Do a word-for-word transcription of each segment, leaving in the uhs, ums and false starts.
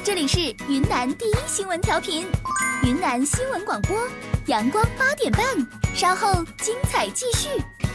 这里是云南第一新闻调频，云南新闻广播，阳光八点半，稍后精彩继续。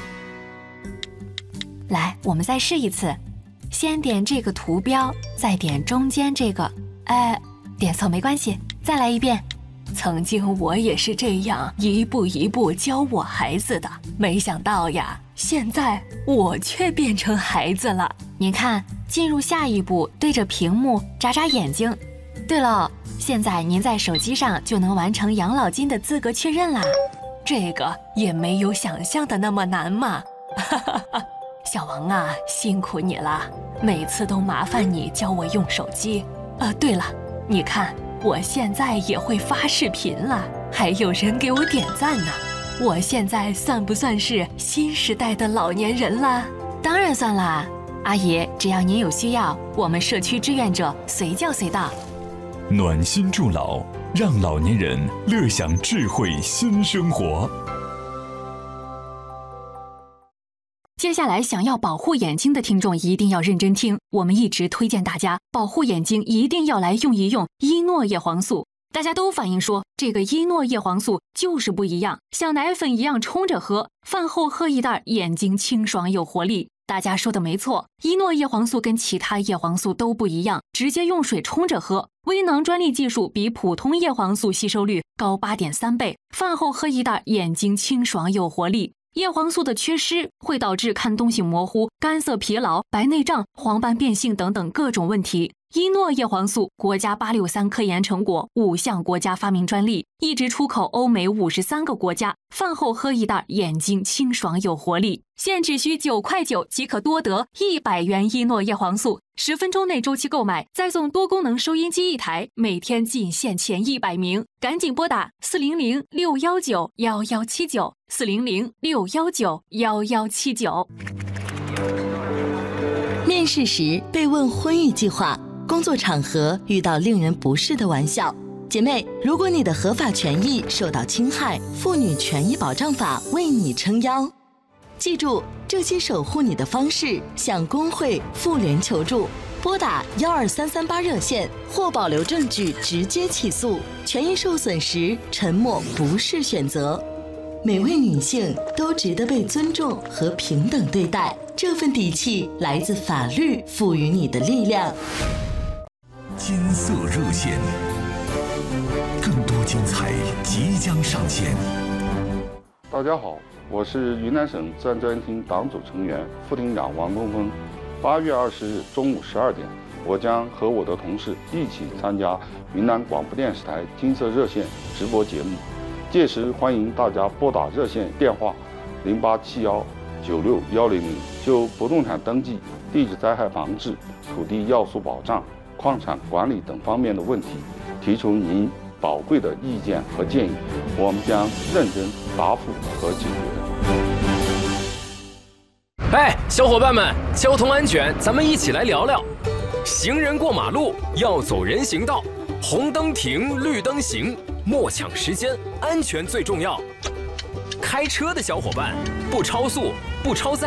来，我们再试一次，先点这个图标，再点中间这个，哎，点错没关系，再来一遍。曾经我也是这样一步一步教我孩子的，没想到呀，现在我却变成孩子了。您看，进入下一步，对着屏幕眨眨眼睛。对了，现在您在手机上就能完成养老金的资格确认啦。这个也没有想象的那么难嘛。小王啊，辛苦你了，每次都麻烦你教我用手机。啊，对了，你看我现在也会发视频了，还有人给我点赞呢。我现在算不算是新时代的老年人了？当然算啦，阿姨，只要您有需要，我们社区志愿者随叫随到。 暖心助老，让老年人乐享智慧新生活。 接下来想要保护眼睛的听众一定要认真听，我们一直推荐大家保护眼睛一定要来用一用伊诺叶黄素。大家都反映说这个伊诺叶黄素就是不一样，像奶粉一样冲着喝，饭后喝一袋，眼睛清爽有活力。大家说的没错，伊诺叶黄素跟其他叶黄素都不一样，直接用水冲着喝，微囊专利技术比普通叶黄素吸收率高 八点三 倍，饭后喝一袋，眼睛清爽有活力。叶黄素的缺失会导致看东西模糊、干涩疲劳、白内障、黄斑变性等等各种问题。伊诺叶黄素国家八六三科研成果，五项国家发明专利，一直出口欧美五十三个国家。饭后喝一袋，眼睛清爽有活力。现只需九块九即可多得一百元伊诺叶黄素，十分钟内周期购买，再送多功能收音机一台，每天仅限前一百名，赶紧拨打四零零六幺九幺幺七九四零零六幺九幺幺七九。 面试时被问婚育计划，工作场合遇到令人不适的玩笑，姐妹，如果你的合法权益受到侵害，妇女权益保障法为你撑腰。记住，这些守护你的方式，向工会、妇联求助，拨打幺二三三八热线或保留证据直接起诉。权益受损时，沉默不是选择。每位女性都值得被尊重和平等对待，这份底气来自法律赋予你的力量。 金色热线，更多精彩即将上线。 大家好，我是云南省自然专厅党组成员、副厅长王东峰。八月二十日中午十二点，我将和我的同事一起参加云南广播电视台金色热线直播节目。届时欢迎大家拨打热线电话零八七幺九六幺零零，就不动产登记、地质灾害防治、土地要素保障、矿产管理等方面的问题，提出您宝贵的意见和建议，我们将认真答复和解决。 哎，小伙伴们，交通安全，咱们一起来聊聊。行人过马路要走人行道，红灯停，绿灯行，莫抢时间，安全最重要。开车的小伙伴，不超速，不超载。